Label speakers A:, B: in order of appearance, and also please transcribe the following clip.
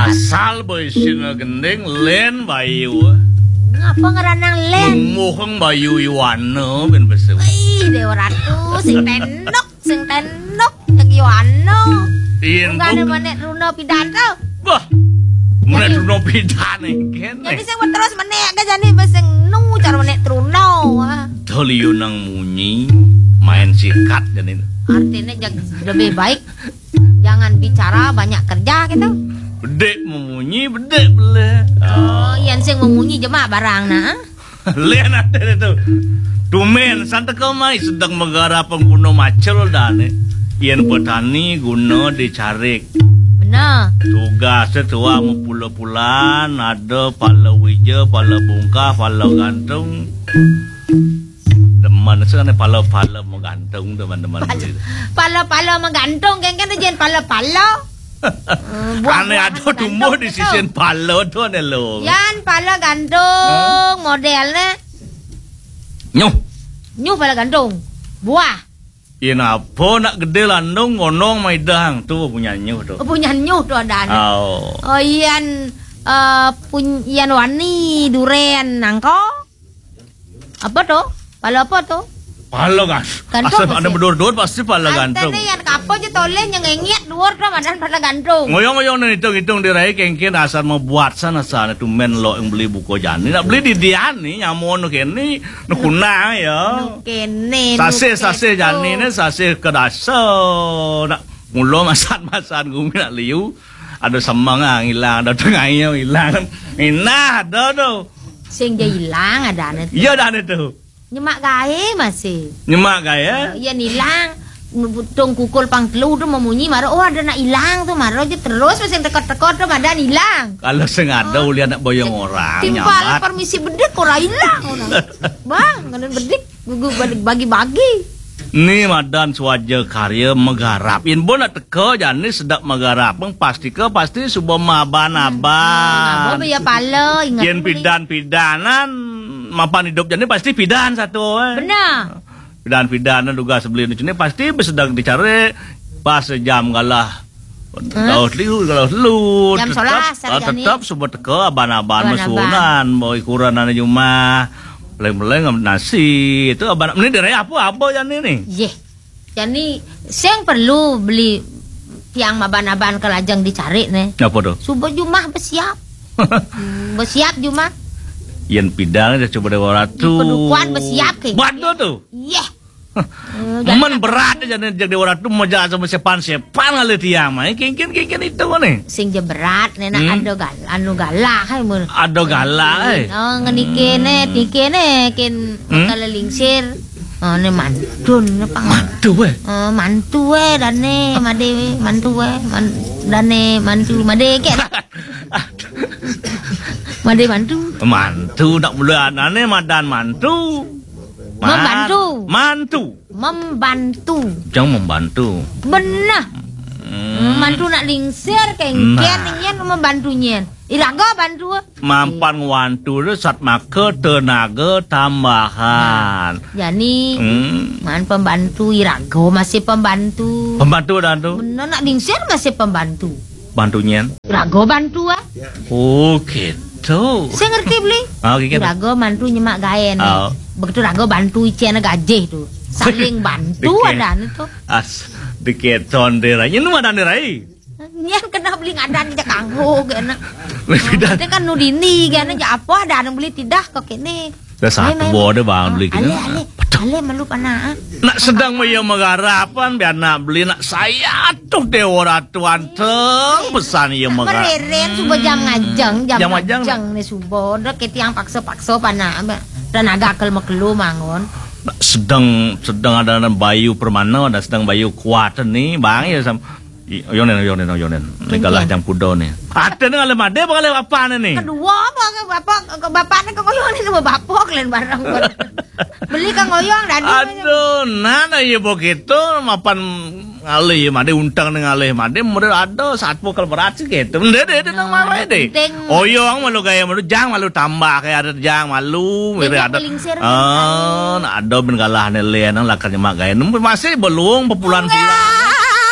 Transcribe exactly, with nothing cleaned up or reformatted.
A: Asal besin gendeng len bayu.
B: Ngapa ngeranang len?
A: Umuheng bayu Yuwana ben besu.
B: Ih, Dewa Ratu sing tenok, sing tenok jak Yuwana.
A: Ien
B: Ngane menek Runa Pidato.
A: Wah. Menek Runa Pidane kene.
B: Jadi sing terus menek ka jane beseng nu cara menek Runa.
A: Doliu nang munyi main sikat jane.
B: Artinya lebih baik jangan bicara banyak kerja gitu.
A: Bedek memunyi bedek bele.
B: Oh, yang sing memunyi jemak barang nah.
A: Lian ada itu. Tumen santa kemai sedang megara pengguna macel dane. Ian petani guna dicarik.
B: Benar.
A: Tugas setua mempula-pulan ada pala wija, pala bungkah, pala gantung. Deman sana pala-pala menggantung teman-teman.
B: Pala-pala menggantung kan kan jen pala-pala.
A: Ane ada tumbuh di sisi pala tu ane lo.
B: Yan pala gantung modelnya.
A: Nyuh.
B: Nyuh pala gantung. Buah.
A: Ian apa nak gede landung ngonong maidang tu punya nyuh tu.
B: Oh, punya nyuh tu ada.
A: Oh.
B: Oh iyan uh, pun iyan wani duren nangko. Apa tu? Pala apa tu?
A: Pala kan. Asal ada berdua-dua pasti pala gantung.
B: Antene yang kapo je tolen yang ngengit luar tu madan pala gantung.
A: Ngoyong-ngoyong nih hitung-hitung dirai kengkin asal mau buat sana sana tu men lo yang beli buku jani nak beli di dian nih nyamun kene nu kuna ya.
B: Kene.
A: Sase sase jani nih sase kedasa nak mulo masan-masan gumi nak liu ada semang hilang ada tengahnya hilang. Inah ada tu.
B: Sing dia hilang ada nih.
A: Iya dah tu.
B: Nyemak gae masih.
A: Nyemak gaya?
B: Iya hilang. Tung kukul pang telu tu memunyi maro oh ada nak hilang tu maro je terus masih tekot-tekot tu madan hilang.
A: Kalau sengada oh, ulian nak boyong orang
B: timpal permisi bedek ora hilang orang. Bang, ngene bedek gugu bagi-bagi.
A: Ni madan suaja karya menggarap. In bon nak teka jani sedap menggarap. Bang pasti ke pasti subuh maban-aban.
B: Apa ya pala ingat.
A: Yen pidan-pidanan mapan hidup jani pasti pidan satu eh.
B: Benar.
A: Pidan-pidanan juga sebelum ini pasti sedang dicari pas jam galah. Kalau liu kalau lu
B: jam solas
A: tetap subuh teka aban-aban mesunan boy kuranan cuma Peleng-peleng nasi itu abang ini dari apa apa jani ni?
B: Ye, jani seng perlu beli tiang maban-aban ke lajang dicari nih.
A: Apa tu?
B: Subuh Jumat bersiap, hmm, bersiap Jumat.
A: Yang pidang dia coba dewa ratu.
B: Pedukuan bersiap ke?
A: Batu tu.
B: Ye.
A: Men berat aja nih jadi dewa ratu mau jalan sama sepan sepan kali tiang mah. Kengken kengken itu nih.
B: Sing je berat nih nak hmm? Ada gal, anu galak hai mun.
A: Ada galak eh.
B: Oh ngenike nih, tike nih ken kalau lingsir. Oh nih mantun nih pang.
A: Mantu eh.
B: Oh mantu eh dan nih made mantu eh man dan nih mantu made ke. Made mantu.
A: Mantu nak mulai anane madan mantu. Man,
B: membantu.
A: Mantu.
B: Membantu.
A: Jangan membantu.
B: Benar. Hmm. Mantu nak lingsir kengken nah. Ingin membantunya. Iraga bantu.
A: Mampan wantu tu sat maka tenaga tambahan.
B: Nah, jadi hmm. Man pembantu iraga masih pembantu.
A: Pembantu dan tu.
B: Benar nak lingsir masih pembantu.
A: Bantunya.
B: Iraga bantu ah.
A: Oh gitu.
B: Saya ngerti beli.
A: Oh, gitu.
B: Iraga bantu nyemak gaen. Oh. Begitu raga bantu ician gajeh tu. Saling bantu ada tu.
A: As diketon derai. Ini mana derai?
B: Nyan kena beli ngadan je kanggo gana. Kita kan nudini gana je apa ada yang beli tidak kok kene.
A: Dah satu bodoh bang beli kene.
B: Ale ale ale malu pana.
A: Nak sedang maya menggarapan biar nak beli nak saya tuh dewa ratu anteng pesan ia menggarap.
B: Mereren subuh jam ngajeng jam ngajeng ni subuh dah ketiang paksa-paksa pana. Dan agak kel mekelu mangun.
A: Sedang sedang ada bayu permana ada sedang bayu kuat ni bang ya sam. Yonen yonen yonen. Ni kalah jam kudo ni. Ada ni kalau made apa kalau apa ni?
B: Kedua apa bapak bapak ni kengoyong ni sama bapak lain barang. Beli kengoyong dan.
A: Aduh, nana ye begitu mapan ngalih made untang dengan ngalih made model ada saat pokal berat sih gitu. Nde nde nang marah deh. Oyong malu gaya malu jang malu tambah kayak ada jang malu. Ada. Ah, ada ben kalah ni le nang lakarnya mak gaya. Masih belum populan pulang.